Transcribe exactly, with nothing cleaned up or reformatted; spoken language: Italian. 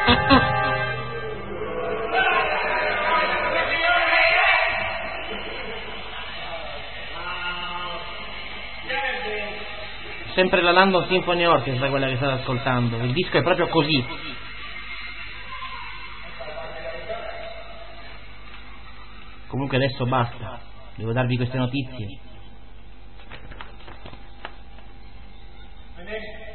Sempre la London Symphony Orchestra quella che state ascoltando, il disco è proprio così. Comunque adesso basta, devo darvi queste notizie.